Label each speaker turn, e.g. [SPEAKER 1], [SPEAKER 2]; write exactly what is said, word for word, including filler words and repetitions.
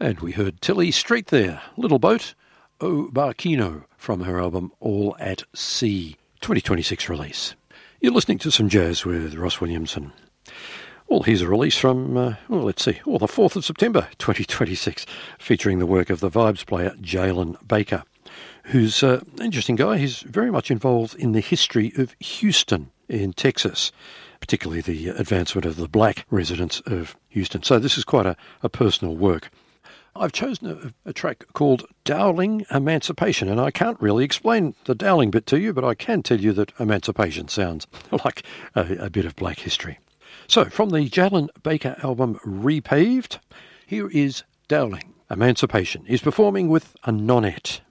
[SPEAKER 1] And we heard Tilly Street there, Little Boat, O Barquino, from her album All at Sea, twenty twenty-six release. You're listening to some jazz with Ross Williamson. Well, here's a release from, uh, well, let's see, oh, the fourth of September twenty twenty-six, featuring the work of the Vibes player Jalen Baker, who's uh, an interesting guy. He's very much involved in the history of Houston in Texas, particularly the advancement of the black residents of Houston. So this is quite a, a personal work. I've chosen a, a track called Dowling Emancipation, and I can't really explain the Dowling bit to you, but I can tell you that emancipation sounds like a, a bit of black history. So, from the Jalen Baker album Repaved, here is Dowling Emancipation. He's performing with a nonette.